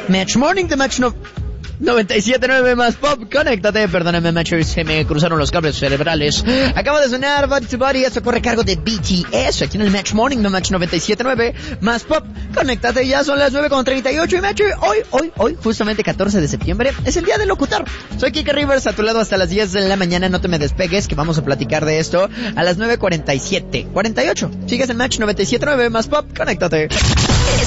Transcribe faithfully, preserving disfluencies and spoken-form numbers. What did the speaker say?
Match Morning de Match no... noventa y siete punto nueve más Pop, conéctate. Perdóname, macho, se me cruzaron los cables cerebrales. Acaba de sonar Body to Body, esto corre cargo de B T S, aquí en el Match Morning de Match noventa y siete punto nueve más Pop, conéctate. Ya son las nueve con treinta y ocho y macho, hoy, hoy, hoy, justamente catorce de septiembre, es el día del locutor. Soy Kike Rivers, a tu lado hasta las diez de la mañana, no te me despegues, que vamos a platicar de esto a las nueve cuarenta y siete, cuarenta y ocho. Sigues en Match noventa y siete punto nueve más Pop, conéctate.